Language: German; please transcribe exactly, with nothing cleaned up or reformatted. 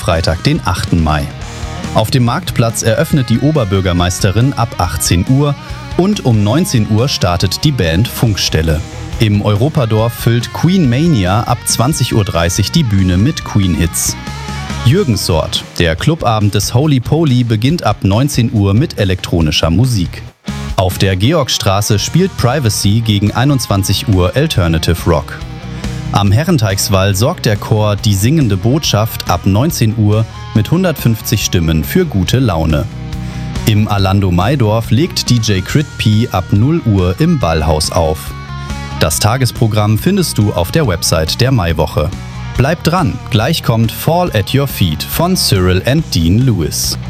Freitag, den achten Mai. Auf dem Marktplatz eröffnet die Oberbürgermeisterin ab achtzehn Uhr und um neunzehn Uhr startet die Band Funkstelle. Im Europadorf füllt Queen Mania ab zwanzig Uhr dreißig die Bühne mit Queen-Hits. Jürgensort, der Clubabend des Holy Poly, beginnt ab neunzehn Uhr mit elektronischer Musik. Auf der Georgstraße spielt Privacy gegen einundzwanzig Uhr Alternative Rock. Am Herrenteigswall sorgt der Chor Die singende Botschaft ab neunzehn Uhr mit hundertfünfzig Stimmen für gute Laune. Im Alando Maidorf legt D J Crit P ab null Uhr im Ballhaus auf. Das Tagesprogramm findest du auf der Website der Maiwoche. Bleib dran, gleich kommt Fall at Your Feet von Cyril and Dean Lewis.